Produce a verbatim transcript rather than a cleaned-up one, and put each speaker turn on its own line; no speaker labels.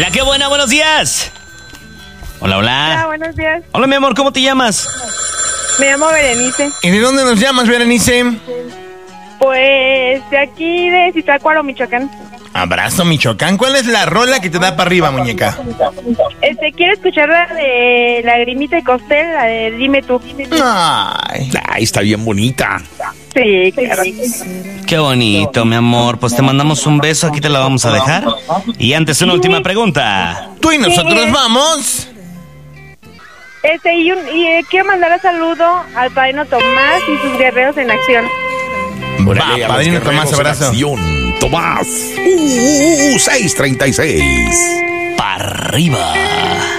Hola, qué buena, buenos días. Hola, hola.
Hola, buenos días.
Hola, mi amor, ¿cómo te llamas?
Me llamo Berenice.
¿Y de dónde nos llamas, Berenice?
Pues de aquí de Zitácuaro, Michoacán.
Abrazo, Michoacán. ¿Cuál es la rola que te da para arriba, muñeca?
Este, quiero escuchar la de Lagrimita y Costel, la de Dime tú.
Ay.
Ay, está bien bonita.
Sí, claro.
Qué bonito, mi amor. Pues te mandamos un beso, aquí te la vamos a dejar. Y antes, una última pregunta.
Tú y nosotros vamos.
Este, y, un, y eh, quiero mandar un saludo al padrino Tomás y sus guerreros en acción.
Órale,
Va,
a
padrino
los
Tomás,
guerreros en
abrazo.
acción. Tomás. Uh, seiscientos treinta y seis.
Para arriba.